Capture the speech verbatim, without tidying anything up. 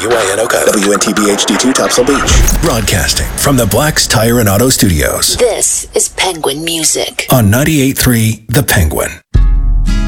W Y N Oka. W N T B H D two Topsail Beach. Broadcasting from the Black's Tire and Auto Studios. This is Penguin Music. On ninety-eight point three The Penguin.